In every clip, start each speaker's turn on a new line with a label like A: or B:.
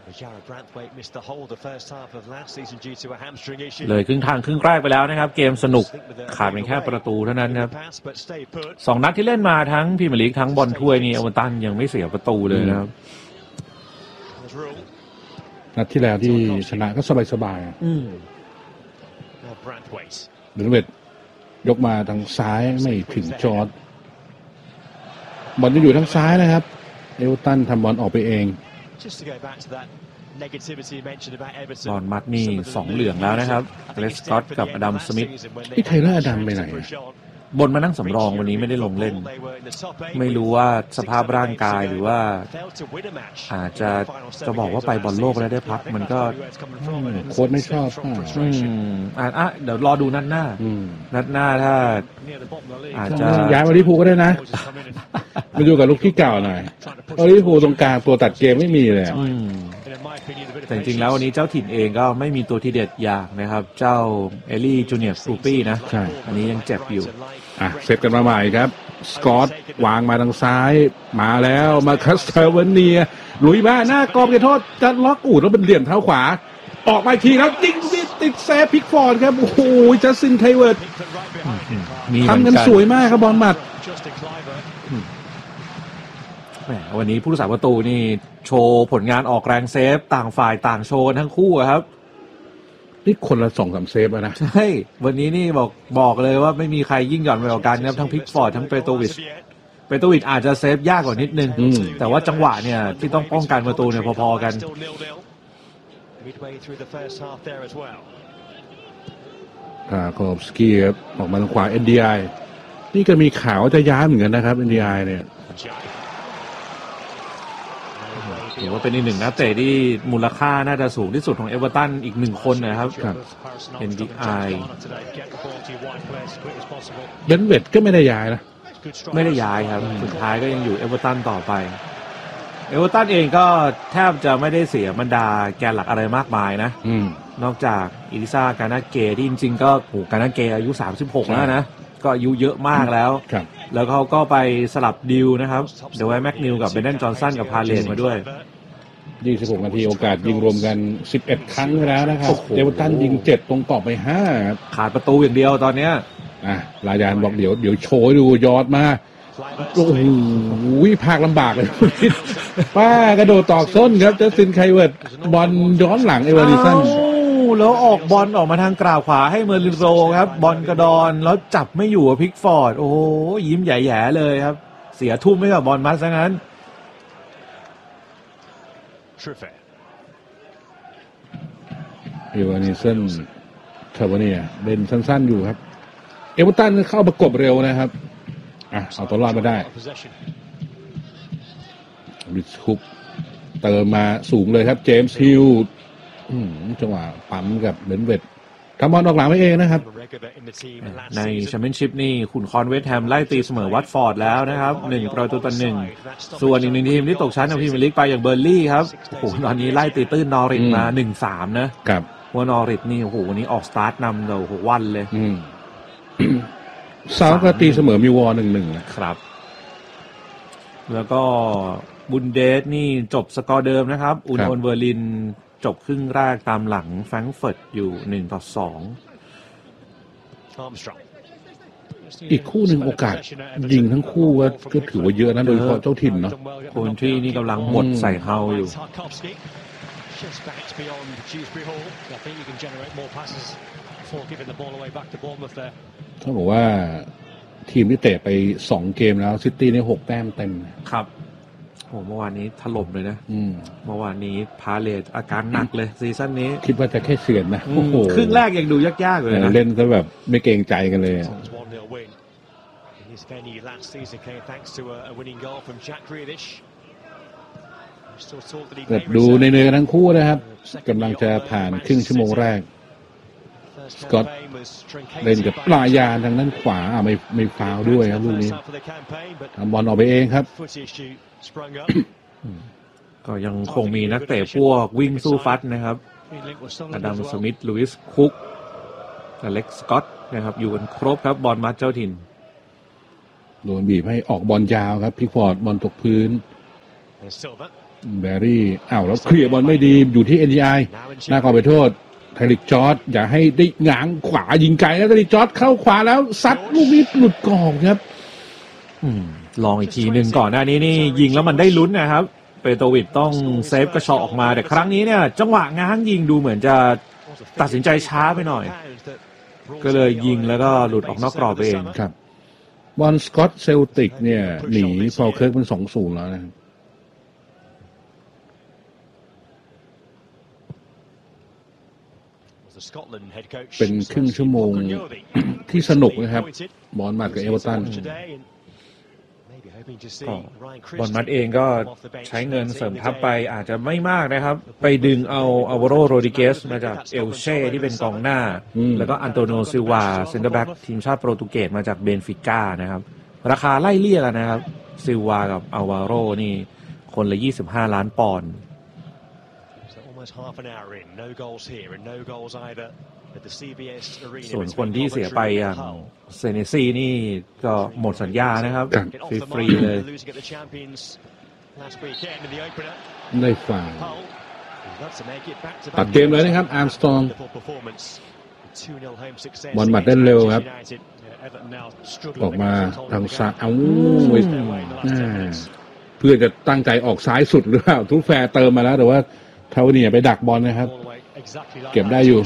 A: เลยครึ่งทางครึ่งแรกไปแล้วนะครับเกมสนุกขาดเพียงแค่ประตูเท่านั้นครับ2 นัดที่เล่นมาทั้งพรีเมียร์ลีกทั้งบอลถ้วยนี่เอเวอร์ตันยังไม่เสียประตูเลยนะครับ
B: นัดที่แล้วที่ชนะก็สบายๆเดนเวดยกมาทางซ้ายไม่ถึงจอร์จบอลจะอยู่ทางซ้ายนะครับเอเวอร์ตันทำบอลออกไปเอง
A: บอลมัดนี่2 เหลืองแล้วนะครับเลสกอตกับอดัมสมิธ
B: ไทเลอร์อดัมไปไหน
A: บนมานั่งสำรองวันนี้ไม่ได้ลงเล่นไม่รู้ว่าสภาพร่างกายหรือว่าอาจจะบอกว่าไปบอลโลกแล้วได้พักมันก็
B: โค้ชไม่ชอบ
A: เดี๋ยวรอดูนัดหน้าถ้าอาจจะ
B: ย้ายมาลิเวอร์พูลก็ได้นะมาอยู่กับลูกที่เก่าหน่อยลิเวอร์พูลตรงกลางตัวตัดเกมไม่มีเลย
A: แต่จริงๆแล้ววันนี้เจ้าถิ่นเองก็ไม่มีตัวที่เด็ดอย่างนะครับเจ้าเอลี่จูเนียร์ฟรูปี้นะ
B: ใช่
A: อันนี้ยังเจ็บอยู่
B: เซฟกันมาใหม่ครับสกอตวางมาทางซ้ายมาแล้วมาคัสเทอร์เวเนียลุยมาหน้ากรอบเขตโทษจะล็อกแล้วเป็นเหลี่ยมเท้าขวาออกมาทีแล้วยิงติดเซฟพิกฟอร์ดครับโอ้โหจัสตินไคเวิร์ดทำกันสวยมากครับบอลหมัด
A: วันนี้ผู้รักษาประตูนี่โชว์ผลงานออกแรงเซฟต่างฝ่ายต่างโชว์ทั้งคู่ครับ
B: นี่คนละ 2-3 เซฟแล้วนะ
A: ใช่วันนี้นี่บอกเลยว่าไม่มีใครยิ่งหย่อนไปกว่ากันครับทั้งพิกฟอร์ดทั้งเปโตวิชอาจจะเซฟยากกว่านิดนึงแต่ว่าจังหวะเนี่ยที่ต้องป้องกันประตูเนี่ยพอๆกัน
B: โคลบสกี้ครับออกมาทางขวา NDI นี่ก็มีข่าวว่าจะย้ายเหมือนกันนะครับ NDI เนี่ย
A: ถือว่าเป็นอีกหนึ่งนักเตะที่มูลค่าน่าจะสูงที่สุดของเอเวอร์ตันอีก1 คนนะครับNDI
B: เบนเวดก็ไม่ได้ย้ายนะ
A: ไม่ได้ย้ายครับสุดท้ายก็ยังอยู่เอเวอร์ตันต่อไปเอเวอร์ตันเองก็แทบจะไม่ได้เสียบรรดาแกนหลักอะไรมากมายนะนอกจากอิลิซากานาเกที่จริงๆก็กานาเกอายุ36แล้วนะก็อายุเยอะมากแล้วแล้วเขาก็ไปสลับดิวนะครับเดี๋ยวไว้แม็กนิวกับเบนเดนจอห์นสันกับพาเลนมาด้วย
B: 26 นาทีโอกาสยิงรวมกัน11 ครั้งแล้วนะครับเอเวอร์ตันยิง7ตรงกรอบไป5ครับ
A: ขาดประตูอย่างเดียวตอนเนี้ย
B: รายานบอกเดี๋ยวโชว์ดูยอดมาโอ้โหภาคลำบากเลยป้ากระโดดตอกส้นครับจัสตินไคเวิร์ดบอลย้อนหลังเอเวอร์ดิสัน
A: แล้วออกบอลออกมาทางกราบขวาให้เมอร์ลินโรครับบอลกระดอนแล้วจับไม่อยู่พิกฟอร์ดโอ้ยิ้มแย่ๆเลยครับเสียทุ่มให้กับบอลมัดซะงั้น
B: เอเวอร์ดิสันเทอร์เวเนียเล่นสั้นๆอยู่ครับเอเวอร์ตันเข้าประกบเร็วนะครับเอาตัวรอดมาได้บิชคุปเติมมาสูงเลยครับเจมส์ฮิลจังหวะปั๊มกับเบนเวดทำบอลออกหลังไปเองนะครับ
A: ในแชมเปี้ยนชิพนี่ขุนคอนเวสต์แฮมไล่ตีเสมอวัตฟอร์ดแล้วนะครับ1-1ส่วนอีก1 ทีมที่ตกชั้นในพรีเมียร์ลีกไปอย่างเบอร์ลี่ครับโอ้โหตอนนี้ไล่ตีตื้นนอริทมา 1-3 นะครับว่านอริทนี่โอ้โหวันนี้ออกสตาร์ทนำเราโอ้โหวันเลย
B: ซาวก็ตีเสมอมิวอร์ 1-1
A: นะครับแล้วก็บุนเดสนี่จบสกอร์เดิมนะครับอุนโอนเบอร์ลินจบครึ่งแรกตามหลังแฟรงก์เฟิร์ตอยู่1-2
B: อีกคู่หนึ่งโอกาสยิงทั้งคู่ก็ถือว่าเยอะนะโดยเฉพาะเจ้าถิ่นเนาะ
A: โคนที่นี่กำลังหมดใส่เฮาอยู่
B: เขาบอกว่าทีมที่เตะไป2 เกมแล้วซิตี้ใน6 แต้มเต็ม
A: ครับโอ้เมื่อวานนี้ถล่มเลยนะเมื่อวานนี้พาเลทอาการหนักเลยซีซั่นนี้
B: คิดว่าจะแค่เสียนนะโอ้โห
A: ครึ่งแรกยังดูยากๆเลยนะ
B: เล่นซะแบบไม่เกรงใจกันเลยดูในเนื้อทั้งคู่นะครับกำลังจะผ่านครึ่งชั่วโมงแรกสกอตเล่นกับปลายานทางด้านขวาไม่ฟาวด้วยครับลูกนี้ทำบอลออกไปเองครับ
A: ก็ยังคงมีนักเตะพวกวิ่งสู้ฟัดนะครับอดัมสมิธลุยส์คุกอเล็กซ์สกอตนะครับอยู่กันครบครับบอลมาเจ้าถิ่น
B: โดนบีบให้ออกบอลยาวครับพิกฟอร์ดบอลตกพื้นแบรี่แล้วเคลียร์บอลไม่ดีอยู่ที่ NDI หน้ากรอบไปโทษไทริกจอร์จอย่าให้ได้หงางขวายิงไกลแล้วไทริกจอร์จเข้าขวาแล้วซัดลูกนี้หลุดกรอบครับ
A: ลองอีกทีหนึ่งก่อนหน้านี้นี่ยิงแล้วมันได้ลุ้นนะครับเปโตวิชต้องเซฟกระชอกออกมาแต่ครั้งนี้เนี่ยจังหวะง้างยิงดูเหมือนจะตัดสินใจช้าไปหน่อยก็เลยยิงแล้วก็หลุดออกนอกกรอบไปเอง
B: ครับบอลสกอตเซลติกเนี่ยหนีฟอลเคิร์กเป็น 2-0 แล้วนะครับเป็นครึ่งชั่วโมงที่สนุกนะครับบอลมัดกับเอเวอร์ตัน
A: บอลมัดเองก็ใช้เงินเสริมทัพไปอาจจะไม่มากนะครับไปดึงเอาอัลวาโรโรดิเกสมาจากเอลเช่ที่เป็นกองหน้าแล้วก็อันโตโนซิลวาเซนเตอร์แบ็กทีมชาติโปรตุเกสมาจากเบนฟิก้านะครับราคาไล่เลี่ยกันนะครับซิลวากับอัลวาโรนี่คนละ25 ล้านปอนด์ส่วนคนที่เสียไปอย่างเซเนซีนี่ก็หมดสัญญานะครับฟรีๆเลย
B: ได้ฟังตัดเกมเลยนะครับอาร์มสตรองบอลหมัดได้เร็วครับออกมาทางซ้ายเพื่อจะตั้งใจออกซ้ายสุดหรือเปล่าทุกแฟร์เติมมาแล้วแต่ว่าเทาเนี่ยไปดักบอลนะครับเก็บได้อยู่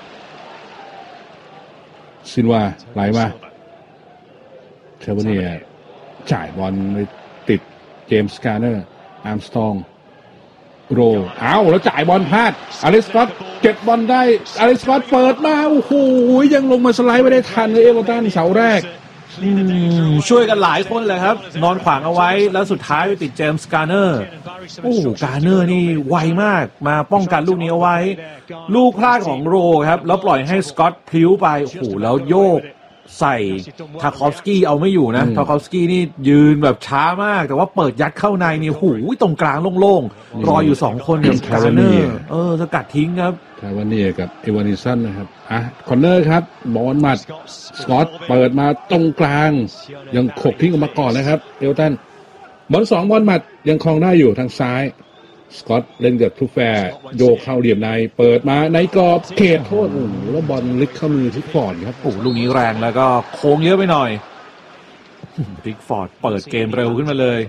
B: ซินวาไหลมาเทวเนียจ่ายบอลไปติดเจมส์การ์เนอร์อาร์มสตรองโรแล้วจ่ายบอลพลาดอลิสกอตเก็บบอลได้อลิสกอตเปิดมาโอ้โหยังลงมาสไลด์ไม่ได้ทันเลยเอเวอร์ตันเสาแรก
A: ช่วยกันหลายคนเลยครับนอนขวางเอาไว้แล้วสุดท้ายไปติดเจมส์การ์เนอร์การ์เนอร์นี่ไวมากมาป้องกันลูกนี้เอาไว้ลูกพลาดของโรครับแล้วปล่อยให้สกอตพลิ้วไปแล้วโยกใส่ทาคอฟสกี้เอาไม่อยู่นะทาคอฟสกี้นี่ยืนแบบช้ามากแต่ว่าเปิดยัดเข้าในนี่ตรงกลางโล่งๆรออยู่2คนกับการ์เนอร์สกัดทิ้งครับ
B: คาร์วานีกับเอวานิสันนะครับคอนเนอร์ครับบอลหมัดสกอตเปิดมาตรงกลางยังขกทิ้งออกมาก่อนนะครับเอลตันบอล2บอลหมัดยังครองได้อยู่ทางซ้ายสกอตเล่นกับทูแฟร์โยกเข้าเหลี่ยมในเปิดมาในกรอบเขตโทษแล้วบอลลึกเข้ามือทิกฟอร์ดครับ
A: ลูกนี้แรงแล้วก็โค้งเยอะไปหน่อยทิกฟอร์ดเปิดเกมเร็วขึ้นมาเลย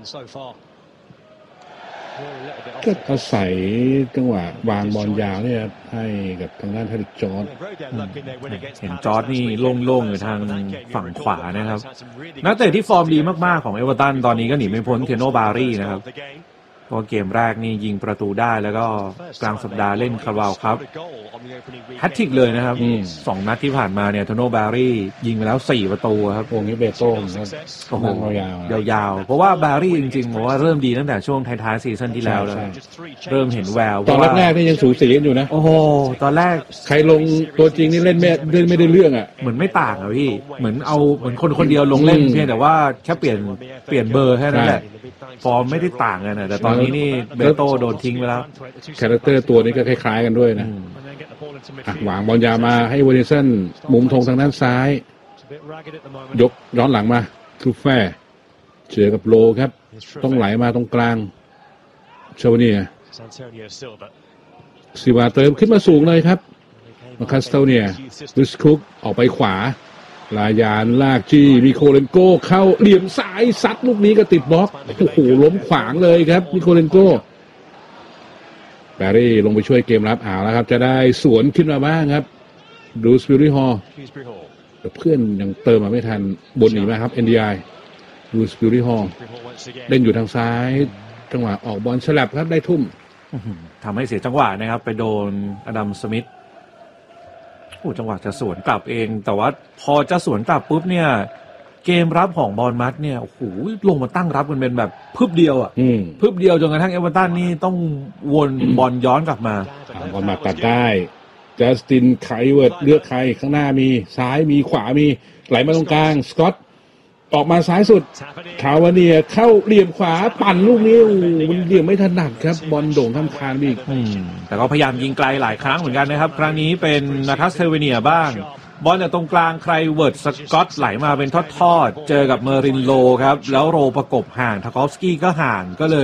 B: ก็อาศัยจังหวะวางบอลยาวเนี่ยให้กับทางด้านทาริกจอร์จ
A: เห็นจอร์จนี่โล่งๆอยู่ทางฝั่งขวานะครับนักเตะที่ฟอร์มดีมากๆของเอเวอร์ตันตอนนี้ก็หนีไม่พ้นเทโนบารี่นะครับเพราะเกมแรกนี่ยิงประตูได้แล้วก็กลางสัปดาห์เล่นคาร์บาวครับแฮตทริกเลยนะครับ2 นัดที่ผ่านมาเนี่ยเทโนบารี่ยิงไปแล้ว4 ประตูครับ
B: วงนี้เบโต้
A: ยาวเพราะว่าบารี่จริงๆผมว่าเริ่มดีตั้งแต่ช่วงท้ายๆซีซั่นที่แล้วแล้วเริ่มเห็นแวว
B: ตอนแรกๆนี่ยังสูสีกันอยู่นะ
A: โอ้โหตอนแรก
B: ใครลงตัวจริงนี่เล่นไม่ได้เรื่องอ่ะ
A: เหมือนไม่ต่างอ่ะพี่เหมือนคนเดียวลงเล่นเพียงแต่ว่าแค่เปลี่ยนเบอร์แค่นั้นแหละฟอร์มไม่ได้ต่างกันนะแต่ตอนนี้นี่เบโต้โดนทิ้งไปแล้ว
B: คาแรคเตอร์ตัวนี้ก็คล้ายๆกันด้วยนะวางบอลยามาให้วอนิสันมุมธงทางด้านซ้ายยกย้อนหลังมาทูแฟร์เจอกับโลครับต้องไหลมาตรงกลางเชวเนียซิวาเติมขึ้นมาสูงเลยครับมาคัสเตลเนียลุสคุกออกไปขวาลายานลากจี้มิโคเลนโกเข้าเหลี่ยมซ้ายซัดลูกนี้ก็ติดบล็อกโอ้โหล้มขวางเลยครับมิโคเลนโกแบรี่ลงไปช่วยเกมรับแล้วครับจะได้สวนขึ้นมาบ้างครับดูสปิริฮอลแต่เพื่อนยังเติมมาไม่ทันบนหนีมาครับ NDI ดูสปิริฮอลเล่นอยู่ทางซ้ายจังหวะออกบอลฉลับครับได้ทุ่ม
A: ทำให้เสียจังหวะนะครับไปโดนอดัมสมิธจังหวะจะสวนกลับเองแต่ว่าพอจะสวนกลับปุ๊บเนี่ยเกมรับของบอลมัดเนี่ยลงมาตั้งรับกันเป็นแบบพึบเดียวพึบเดียวจนกระทั่งเอเวอร์ตันนี่ต้องวนบอลย้อนกลับมา
B: บอลมาตัดได้จัสตินไคเวิร์ดเลือกใครข้างหน้ามีซ้ายมีขวามีไหลมาตรงกลางสกอตออกมาซ้ายสุดคาวาเนียเข้าเหลี่ยมขวาปั่นลูกนี้มันเหลี่ยมไม่ถนัดครับบอลโด่งข้ามคานอีก
A: แต่ก็พยายามยิงไกลหลายครั้งเหมือนกันนะครับครั้งนี้เป็นนาทัสเทเวเนียบ้างบอลจากตรงกลางไครเวิร์ดสกอตไหลมาเป็นทอดๆเจอกับเมอรินโลครับแล้วโรประกบห่างทาคอฟสกี้ก็ห่างก็เลย